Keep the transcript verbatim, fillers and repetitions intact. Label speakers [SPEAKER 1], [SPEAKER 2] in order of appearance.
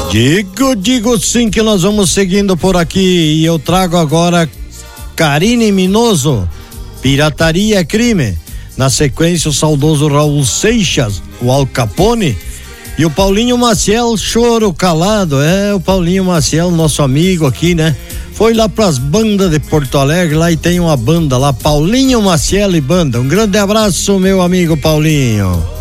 [SPEAKER 1] Digo, digo sim que nós vamos seguindo por aqui e eu trago agora Karine Minoso, Pirataria é Crime. Na sequência, o saudoso Raul Seixas, o Al Capone, e o Paulinho Maciel, Choro Calado. É, o Paulinho Maciel, nosso amigo aqui, né? Foi lá pras bandas de Porto Alegre, lá e tem uma banda lá, Paulinho Maciel e Banda. Um grande abraço, meu amigo Paulinho.